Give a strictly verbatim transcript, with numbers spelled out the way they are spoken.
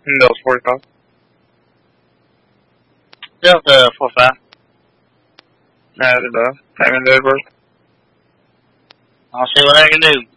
That was forty-five. Yeah, uh, forty-five. Nah, it does. Payment date work. I'll see what I can do.